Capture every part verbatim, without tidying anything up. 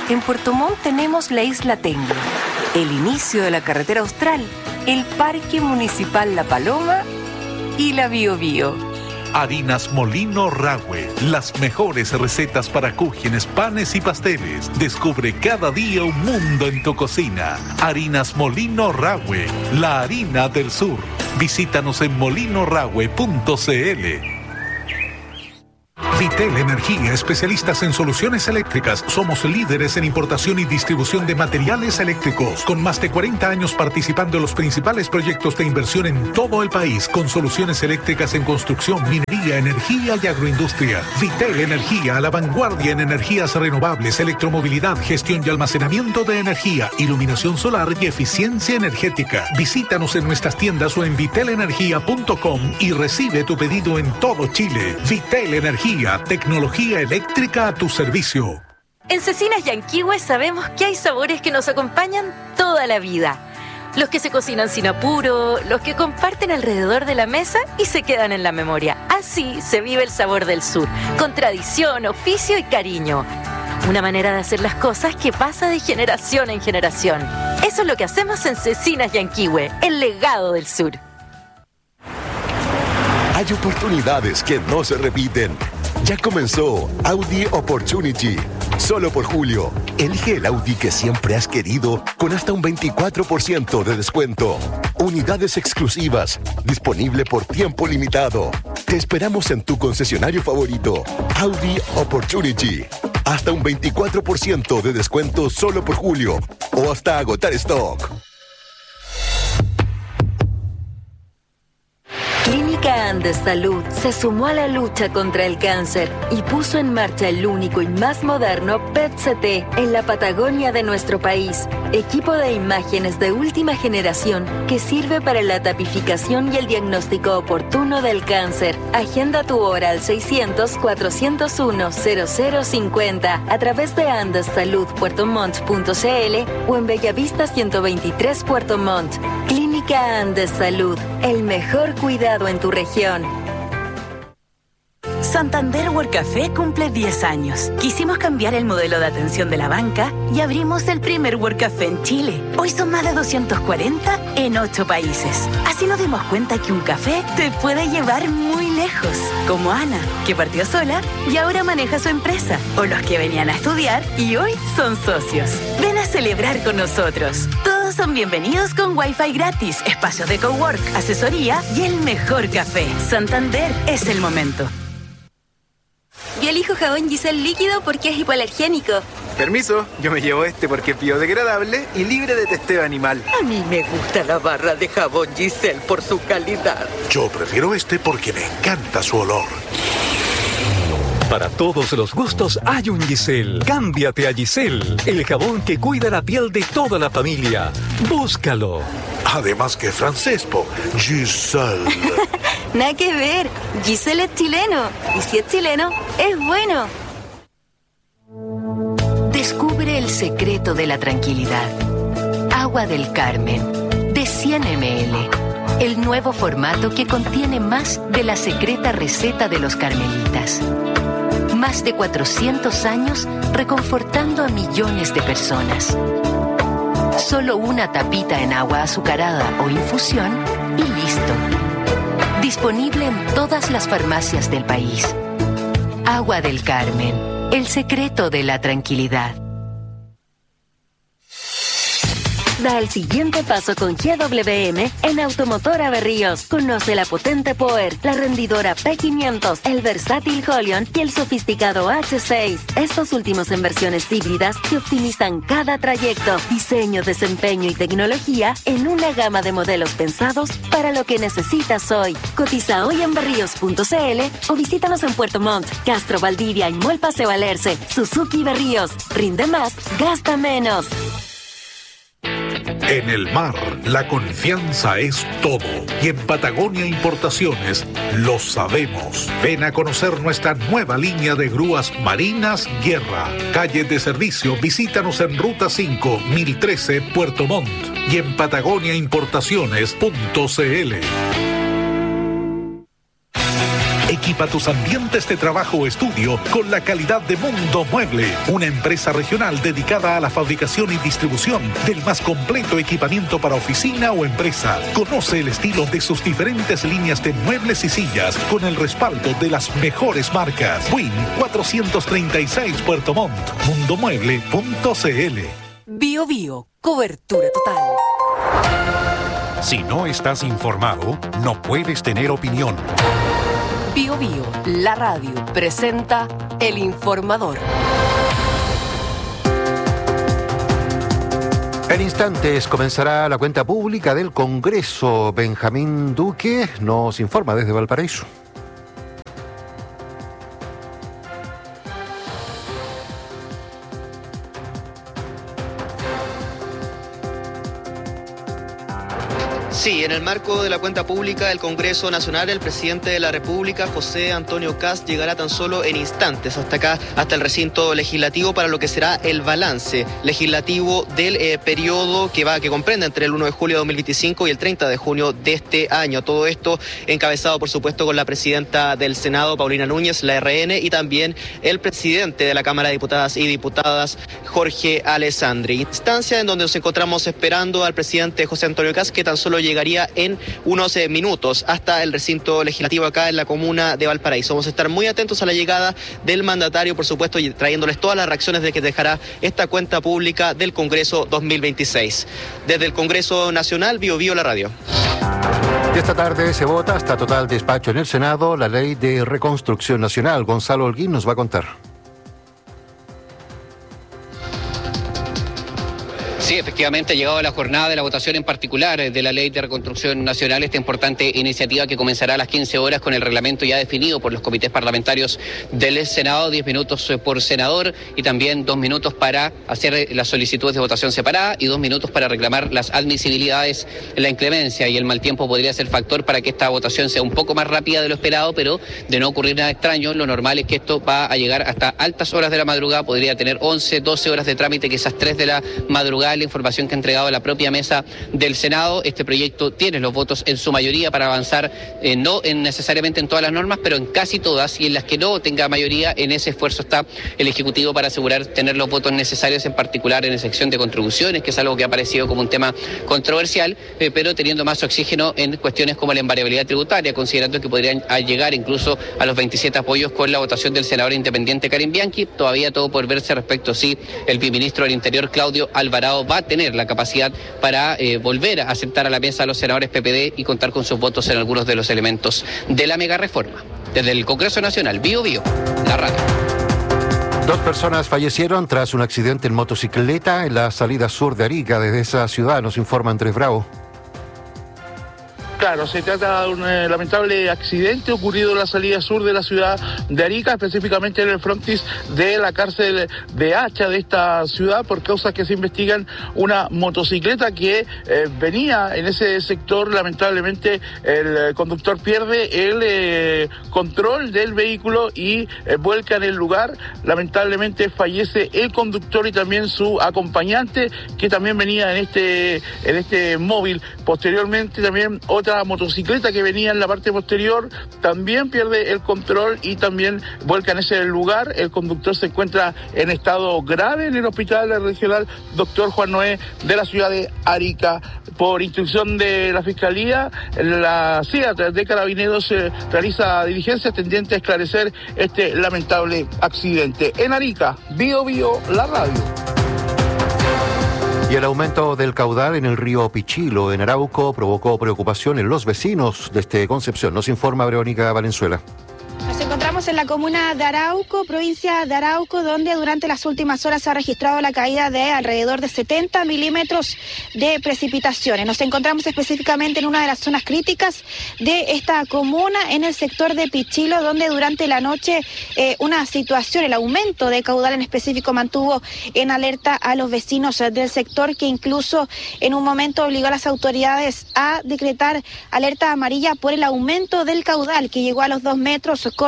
En Puerto Montt tenemos la Isla Tengue, el inicio de la carretera austral, el Parque Municipal La Paloma y la Bío Bío. Harinas Molino Rahue, las mejores recetas para cúgenes, panes y pasteles. Descubre cada día un mundo en tu cocina. Harinas Molino Rahue, la harina del sur. Visítanos en molino rahue punto c l. Vitel Energía, especialistas en soluciones eléctricas. Somos líderes en importación y distribución de materiales eléctricos, con más de cuarenta años participando en los principales proyectos de inversión en todo el país, con soluciones eléctricas en construcción, minería, energía y agroindustria. Vitel Energía, a la vanguardia en energías renovables, electromovilidad, gestión y almacenamiento de energía, iluminación solar y eficiencia energética. Visítanos en nuestras tiendas o en vitel energía punto com y recibe tu pedido en todo Chile. Vitel Energía, tecnología eléctrica a tu servicio. En Cecinas Yanquihue sabemos que hay sabores que nos acompañan toda la vida. Los que se cocinan sin apuro, los que comparten alrededor de la mesa y se quedan en la memoria. Así se vive el sabor del sur, con tradición, oficio y cariño. Una manera de hacer las cosas que pasa de generación en generación. Eso es lo que hacemos en Cecinas Yanquihue, el legado del sur. Hay oportunidades que no se repiten. Ya comenzó Audi Opportunity. Solo por julio, elige el Audi que siempre has querido con hasta un veinticuatro por ciento de descuento. Unidades exclusivas, disponible por tiempo limitado. Te esperamos en tu concesionario favorito. Audi Opportunity. Hasta un veinticuatro por ciento de descuento solo por julio o hasta agotar stock. Clínica Andes Salud se sumó a la lucha contra el cáncer y puso en marcha el único y más moderno P E T C T en la Patagonia de nuestro país. Equipo de imágenes de última generación que sirve para la tapificación y el diagnóstico oportuno del cáncer. Agenda tu hora al seiscientos, cuatrocientos uno, cero cero cincuenta a través de andes salud puerto montt punto c l o en Bellavista ciento veintitrés Puerto Montt. Clínica Andes Salud, el mejor cuidado en tu región. Santander World Café cumple diez años. Quisimos cambiar el modelo de atención de la banca y abrimos el primer World Café en Chile. Hoy son más de doscientos cuarenta en ocho países. Así nos dimos cuenta que un café te puede llevar muy lejos. Como Ana, que partió sola y ahora maneja su empresa. O los que venían a estudiar y hoy son socios. Ven a celebrar con nosotros. Todos son bienvenidos con Wi-Fi gratis, espacios de cowork, asesoría y el mejor café. Santander es el momento. Yo elijo jabón Giselle líquido porque es hipoalergénico. Permiso, yo me llevo este porque es biodegradable y libre de testeo animal. A mí me gusta la barra de jabón Giselle por su calidad. Yo prefiero este porque me encanta su olor. Para todos los gustos hay un Giselle. Cámbiate a Giselle, el jabón que cuida la piel de toda la familia. Búscalo. Además que francés, po. Giselle. Nada que ver. Giselle es chileno. Y si es chileno, es bueno. Descubre el secreto de la tranquilidad. Agua del Carmen, de cien mililitros. El nuevo formato que contiene más de la secreta receta de los carmelitas. Más de cuatrocientos años reconfortando a millones de personas. Solo una tapita en agua azucarada o infusión y listo. Disponible en todas las farmacias del país. Agua del Carmen, el secreto de la tranquilidad. Da el siguiente paso con G W M en Automotora Berríos. Conoce la potente Power, la rendidora P quinientos, el versátil Holion y el sofisticado H seis. Estos últimos en versiones híbridas que optimizan cada trayecto, diseño, desempeño y tecnología en una gama de modelos pensados para lo que necesitas hoy. Cotiza hoy en berríos punto c l o visítanos en Puerto Montt, Castro, Valdivia y Mall Paseo Valerse. Suzuki Berríos. Rinde más, gasta menos. En el mar, la confianza es todo. Y en Patagonia Importaciones lo sabemos. Ven a conocer nuestra nueva línea de grúas marinas Guerra. Calle de servicio, visítanos en Ruta cinco, mil trece, Puerto Montt. Y en patagonia importaciones punto c l. Equipa tus ambientes de trabajo o estudio con la calidad de Mundo Mueble, una empresa regional dedicada a la fabricación y distribución del más completo equipamiento para oficina o empresa. Conoce el estilo de sus diferentes líneas de muebles y sillas con el respaldo de las mejores marcas. Win cuatrocientos treinta y seis Puerto Montt, mundomueble punto c l. Bio Bio, cobertura total. Si no estás informado, no puedes tener opinión. Bio Bio, la radio, presenta El Informador. En instantes comenzará la cuenta pública del Congreso. Benjamín Duque nos informa desde Valparaíso. Sí, en el marco de la cuenta pública del Congreso Nacional, el presidente de la República, José Antonio Kast, llegará tan solo en instantes hasta acá, hasta el recinto legislativo, para lo que será el balance legislativo del eh, periodo que va, que comprende entre el uno de julio de dos mil veinticinco y el treinta de junio de este año. Todo esto encabezado, por supuesto, con la presidenta del Senado, Paulina Núñez, la R N, y también el presidente de la Cámara de Diputadas y Diputadas, Jorge Alessandri. Instancia en donde nos encontramos esperando al presidente José Antonio Kast, que tan solo llegaría en unos eh, minutos hasta el recinto legislativo acá en la comuna de Valparaíso. Vamos a estar muy atentos a la llegada del mandatario, por supuesto, y trayéndoles todas las reacciones de que dejará esta cuenta pública del Congreso dos mil veintiséis. Desde el Congreso Nacional, Bio Bio, la radio. Esta tarde se vota hasta total despacho en el Senado la Ley de Reconstrucción Nacional. Gonzalo Holguín nos va a contar. Sí, efectivamente ha llegado la jornada de la votación en particular de la Ley de Reconstrucción Nacional, esta importante iniciativa que comenzará a las quince horas con el reglamento ya definido por los comités parlamentarios del Senado, diez minutos por senador y también dos minutos para hacer las solicitudes de votación separada y dos minutos para reclamar las admisibilidades. La inclemencia y el mal tiempo podría ser factor para que esta votación sea un poco más rápida de lo esperado, pero de no ocurrir nada extraño, lo normal es que esto va a llegar hasta altas horas de la madrugada, podría tener once, doce horas de trámite, quizás tres de la madrugada. La información que ha entregado la propia mesa del Senado, este proyecto tiene los votos en su mayoría para avanzar, eh, no en necesariamente en todas las normas, pero en casi todas, y en las que no tenga mayoría, en ese esfuerzo está el Ejecutivo para asegurar tener los votos necesarios, en particular en la sección de contribuciones, que es algo que ha aparecido como un tema controversial, eh, pero teniendo más oxígeno en cuestiones como la invariabilidad tributaria, considerando que podrían llegar incluso a los veintisiete apoyos con la votación del senador independiente Karim Bianchi. Todavía todo por verse respecto si el viceministro del Interior, Claudio Alvarado, va a tener la capacidad para eh, volver a sentar a la mesa a los senadores P P D y contar con sus votos en algunos de los elementos de la mega reforma. Desde el Congreso Nacional, Bio Bio, la radio. Dos personas fallecieron tras un accidente en motocicleta en la salida sur de Arica. Desde esa ciudad nos informa Andrés Bravo. Claro, se trata de un eh, lamentable accidente ocurrido en la salida sur de la ciudad de Arica, específicamente en el frontis de la cárcel de Hacha de esta ciudad, por causas que se investigan. Una motocicleta que eh, venía en ese sector, lamentablemente el eh, conductor pierde el eh, control del vehículo y eh, vuelca en el lugar. Lamentablemente fallece el conductor y también su acompañante, que también venía en este, en este móvil. Posteriormente también otra motocicleta que venía en la parte posterior también pierde el control y también vuelca en ese lugar. El conductor se encuentra en estado grave en el hospital regional Doctor Juan Noé de la ciudad de Arica. Por instrucción de la Fiscalía, la C I A de Carabineros eh, realiza diligencias tendientes a esclarecer este lamentable accidente. En Arica, Bio Bio, la radio. Y el aumento del caudal en el río Pichilo, en Arauco, provocó preocupación en los vecinos desde Concepción. Nos informa Verónica Valenzuela. Nos encontramos en la comuna de Arauco, provincia de Arauco, donde durante las últimas horas se ha registrado la caída de alrededor de setenta milímetros de precipitaciones. Nos encontramos específicamente en una de las zonas críticas de esta comuna, en el sector de Pichilo, donde durante la noche eh, una situación, el aumento de caudal en específico, mantuvo en alerta a los vecinos del sector, que incluso en un momento obligó a las autoridades a decretar alerta amarilla por el aumento del caudal, que llegó a los dos metros con sesenta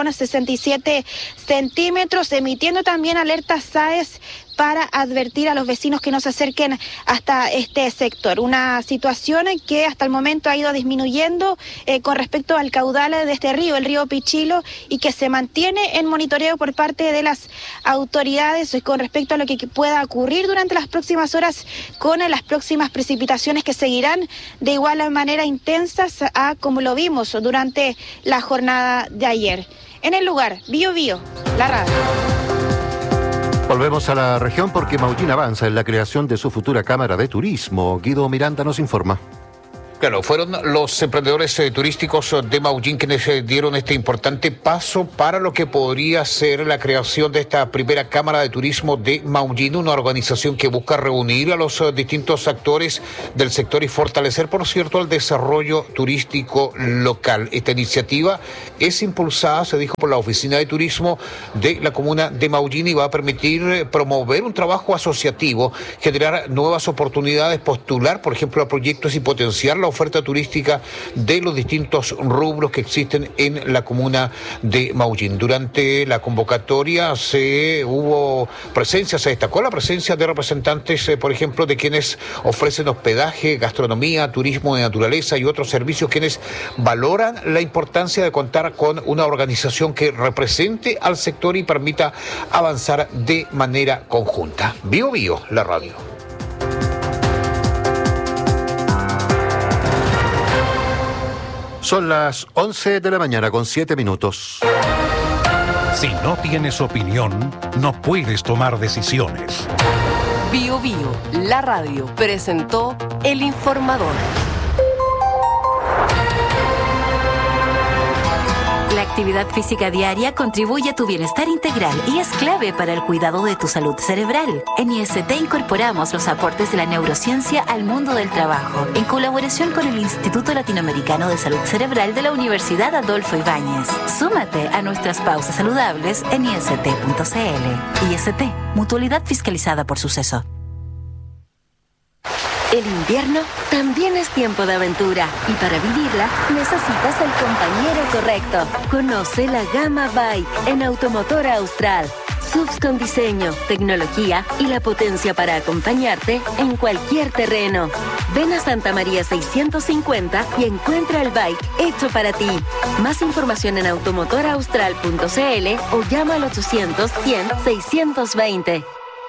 setenta y siete centímetros, emitiendo también alertas S A E S para advertir a los vecinos que no se acerquen hasta este sector. Una situación que hasta el momento ha ido disminuyendo eh, con respecto al caudal de este río, el río Pichilo, y que se mantiene en monitoreo por parte de las autoridades con respecto a lo que pueda ocurrir durante las próximas horas con las próximas precipitaciones que seguirán de igual manera intensas a como lo vimos durante la jornada de ayer. En el lugar, Bío Bío, la radio. Volvemos a la región porque Maullín avanza en la creación de su futura Cámara de Turismo. Guido Miranda nos informa. Claro, fueron los emprendedores eh, turísticos de Maullín quienes eh, dieron este importante paso para lo que podría ser la creación de esta primera Cámara de Turismo de Maullín, una organización que busca reunir a los eh, distintos actores del sector y fortalecer, por cierto, el desarrollo turístico local. Esta iniciativa es impulsada, se dijo, por la Oficina de Turismo de la comuna de Maullín y va a permitir eh, promover un trabajo asociativo, generar nuevas oportunidades, postular, por ejemplo, a proyectos y potenciar la oferta turística de los distintos rubros que existen en la comuna de Maullín. Durante la convocatoria se hubo presencia, se destacó la presencia de representantes, eh, por ejemplo, de quienes ofrecen hospedaje, gastronomía, turismo de naturaleza y otros servicios, quienes valoran la importancia de contar con una organización que represente al sector y permita avanzar de manera conjunta. Bío Bío, la radio. Son las once de la mañana con siete minutos. Si no tienes opinión, no puedes tomar decisiones. Bío Bío, la radio, presentó El Informador. La actividad física diaria contribuye a tu bienestar integral y es clave para el cuidado de tu salud cerebral. En I S T incorporamos los aportes de la neurociencia al mundo del trabajo, en colaboración con el Instituto Latinoamericano de Salud Cerebral de la Universidad Adolfo Ibáñez. Súmate a nuestras pausas saludables en I S T punto C L. I S T, mutualidad fiscalizada por Suceso. El invierno también es tiempo de aventura y para vivirla necesitas el compañero correcto. Conoce la gama Bike en Automotor Austral. S U Vs con diseño, tecnología y la potencia para acompañarte en cualquier terreno. Ven a Santa María seiscientos cincuenta y encuentra el bike hecho para ti. Más información en automotor austral punto C L o llama al ochocientos, cien, seiscientos veinte.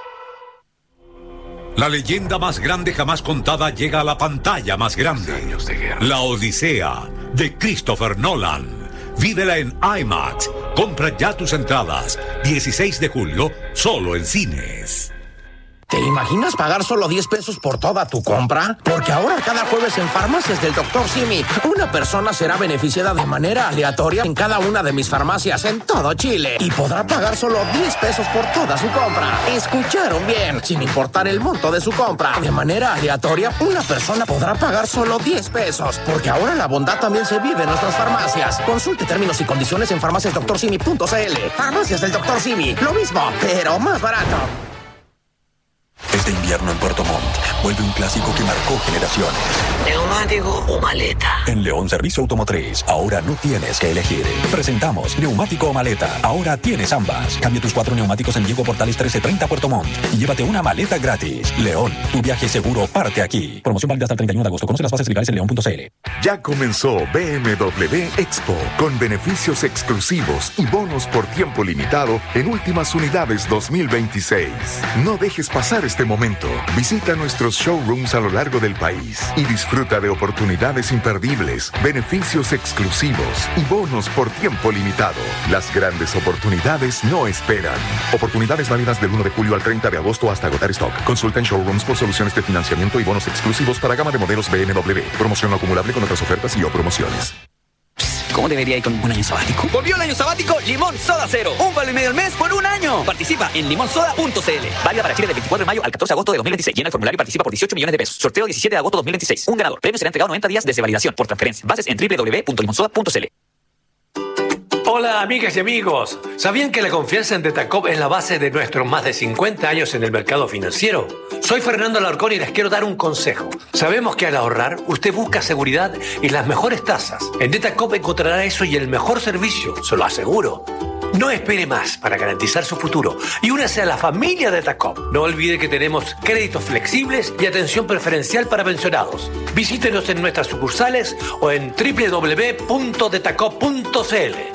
La leyenda más grande jamás contada llega a la pantalla más grande. La Odisea, de Christopher Nolan. Vívela en IMAX. Compra ya tus entradas. dieciséis de julio, solo en cines. ¿Te imaginas pagar solo diez pesos por toda tu compra? Porque ahora cada jueves en Farmacias del doctor Simi, una persona será beneficiada de manera aleatoria en cada una de mis farmacias en todo Chile y podrá pagar solo diez pesos por toda su compra. ¿Escucharon bien? Sin importar el monto de su compra, de manera aleatoria, una persona podrá pagar solo diez pesos. Porque ahora la bondad también se vive en nuestras farmacias. Consulte términos y condiciones en farmacias doctor simi punto C L. Farmacias del doctor Simi, lo mismo, pero más barato. Este invierno en Puerto Montt vuelve un clásico que marcó generaciones. ¿Neumático o maleta? En León Servicio Automotriz, ahora no tienes que elegir. Presentamos neumático o maleta. Ahora tienes ambas. Cambia tus cuatro neumáticos en Diego Portales trece treinta Puerto Montt y llévate una maleta gratis. León, tu viaje seguro parte aquí. Promoción válida hasta el treinta y uno de agosto. Conoce las bases legales en león punto C L. Ya comenzó B M W Expo con beneficios exclusivos y bonos por tiempo limitado en últimas unidades dos mil veintiséis. No dejes pasar este momento. Visita nuestros showrooms a lo largo del país y disfruta de oportunidades imperdibles, beneficios exclusivos y bonos por tiempo limitado. Las grandes oportunidades no esperan. Oportunidades válidas del uno de julio al treinta de agosto hasta agotar stock. Consulta en showrooms por soluciones de financiamiento y bonos exclusivos para gama de modelos B M W. Promoción no acumulable con otras ofertas y o promociones. ¿Cómo debería ir con un año sabático? Volvió el año sabático Limón Soda Cero. Un vale y medio al mes por un año. Participa en limón soda punto C L. Válida para Chile del veinticuatro de mayo al catorce de agosto de dos mil veintiséis. Llena el formulario y participa por dieciocho millones de pesos. Sorteo diecisiete de agosto de dos mil veintiséis. Un ganador. Premio será entregado noventa días desde validación por transferencia. Bases en doble u doble u doble u punto limón soda punto C L. Hola amigas y amigos, ¿sabían que la confianza en Detacop es la base de nuestros más de cincuenta años en el mercado financiero? Soy Fernando Alarcón y les quiero dar un consejo. Sabemos que al ahorrar, usted busca seguridad y las mejores tasas. En Detacop encontrará eso y el mejor servicio, se lo aseguro. No espere más para garantizar su futuro y únase a la familia de TACOP. No olvide que tenemos créditos flexibles y atención preferencial para pensionados. Visítenos en nuestras sucursales o en doble u doble u doble u punto detacop punto c l.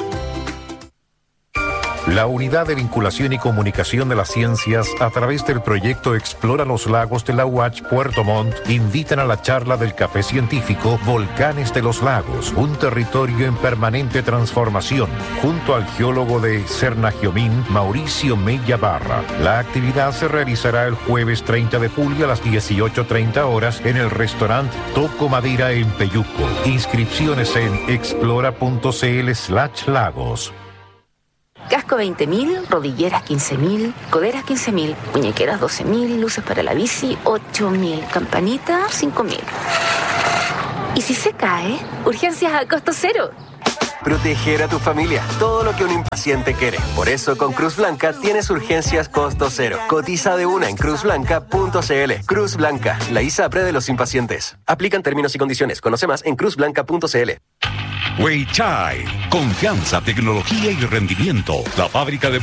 La Unidad de Vinculación y Comunicación de las Ciencias, a través del proyecto Explora los Lagos de la U A C H Puerto Montt, invitan a la charla del Café Científico Volcanes de los Lagos, un territorio en permanente transformación, junto al geólogo de Cernagiomín, Mauricio Mella Barra. La actividad se realizará el jueves treinta de julio a las dieciocho treinta horas en el restaurante Toco Madera en Peyuco. Inscripciones en explora.cl slash lagos. Casco veinte mil, rodilleras quince mil, coderas quince mil, muñequeras doce mil, luces para la bici ocho mil, campanita cinco mil. ¿Y si se cae? Urgencias a costo cero. Proteger a tu familia, todo lo que un impaciente quiere. Por eso con Cruz Blanca tienes urgencias costo cero. Cotiza de una en cruz blanca punto c l. Cruz Blanca, la ISAPRE de los impacientes. Aplican términos y condiciones. Conoce más en cruz blanca punto c l. Weichai, confianza, tecnología y rendimiento. La fábrica de